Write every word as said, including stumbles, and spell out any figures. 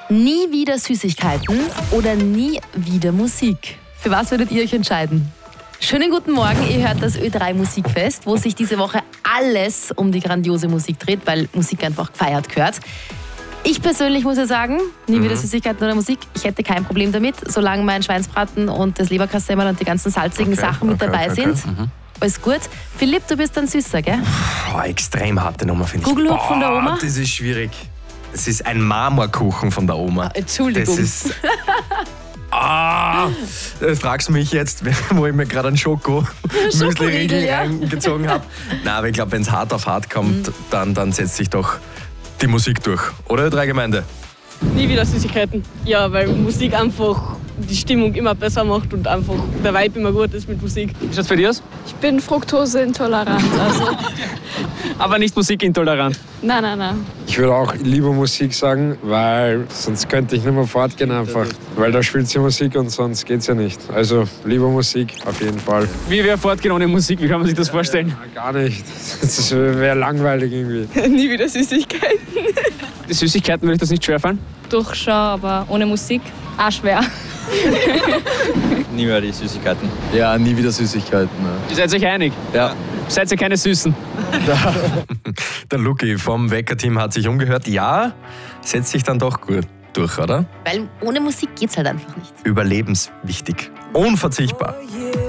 Nie wieder Süßigkeiten oder nie wieder Musik? Für was würdet ihr euch entscheiden? Schönen guten Morgen, ihr hört das Ö drei Musikfest, wo sich diese Woche alles um die grandiose Musik dreht, weil Musik einfach gefeiert gehört. Ich persönlich muss ja sagen, nie wieder Süßigkeiten oder Musik. Ich hätte kein Problem damit, solange mein Schweinsbraten und das Leberkassemmel und die ganzen salzigen Okay, Sachen mit okay, dabei okay, sind. okay. Mhm. Alles gut. Philipp, du bist ein Süßer, gell? Oh, extrem harte Nummer, finde ich. Kugelhupf von der Oma? Das ist schwierig. Das ist ein Marmorkuchen von der Oma. Entschuldigung. Das ist... Ah, du fragst mich jetzt, wo ich mir gerade einen Schoko-Müsli-Riegel ja. reingezogen habe. Nein, aber ich glaube, wenn es hart auf hart kommt, mhm. dann, dann setzt sich doch die Musik durch. Oder, drei Gemeinde? Nie wieder Süßigkeiten. Ja, weil Musik einfach die Stimmung immer besser macht und einfach der Vibe immer gut ist mit Musik. Wie schaut's bei dir aus? Ich bin fruktoseintolerant, also Aber nicht musikintolerant. nein, nein, nein. Ich würde auch lieber Musik sagen, weil sonst könnte ich nicht mehr fortgehen einfach. Weil da spielt sie Musik und sonst geht's ja nicht. Also lieber Musik, auf jeden Fall. Wie wäre fortgehen ohne Musik? Wie kann man sich das vorstellen? Ja, gar nicht. Das wäre langweilig irgendwie. Nie wieder Süßigkeiten. Die Süßigkeiten würde ich das nicht schwerfallen? Doch schon, aber ohne Musik auch schwer. Nie mehr die Süßigkeiten. Ja, nie wieder Süßigkeiten. Ne? Ihr seid euch einig? Ja. Seid ihr keine Süßen? Der Luki vom Wecker-Team hat sich umgehört. Ja, setzt sich dann doch gut durch, oder? Weil ohne Musik geht's halt einfach nicht. Überlebenswichtig. Unverzichtbar. Oh yeah.